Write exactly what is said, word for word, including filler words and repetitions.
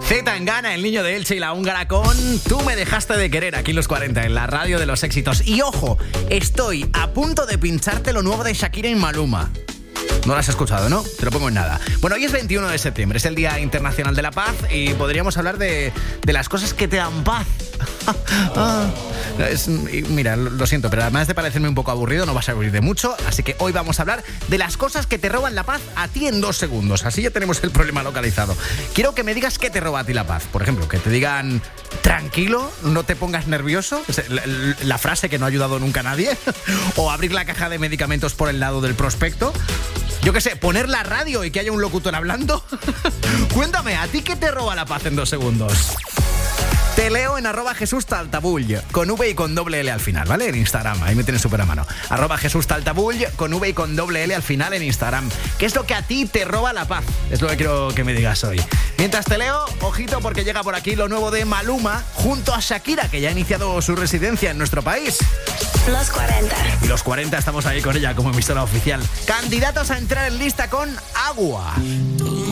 Zetangana, el niño de Elche y la húngara con Tú me dejaste de querer, aquí en los cuarenta, en la radio de los éxitos. Y ojo, estoy a punto de pincharte lo nuevo de Shakira y Maluma. No lo has escuchado, ¿no? Te lo pongo en nada. Bueno, hoy es veintiuno de septiembre, es el Día Internacional de la Paz y podríamos hablar de, de las cosas que te dan paz. ah, es, mira, lo siento, pero además de parecerme un poco aburrido, no vas a aburrir de mucho, así que hoy vamos a hablar de las cosas que te roban la paz a ti en dos segundos. Así ya tenemos el problema localizado. Quiero que me digas qué te roba a ti la paz. Por ejemplo, que te digan tranquilo, no te pongas nervioso, la, la frase que no ha ayudado nunca a nadie, o abrir la caja de medicamentos por el lado del prospecto. Yo qué sé, poner la radio y que haya un locutor hablando. Cuéntame, ¿a ti qué te roba la paz en dos segundos? Te leo en arroba Jesús Taltabull, con V y con doble L al final, ¿vale? En Instagram, ahí me tienes súper a mano. Arroba Jesús Taltabull, con V y con doble L al final en Instagram. ¿Qué es lo que a ti te roba la paz? Es lo que quiero que me digas hoy. Mientras te leo, ojito porque llega por aquí lo nuevo de Maluma junto a Shakira, que ya ha iniciado su residencia en nuestro país. Los cuarenta. Y los cuarenta estamos ahí con ella como emisora oficial. Candidatos a entrar en lista con Agua.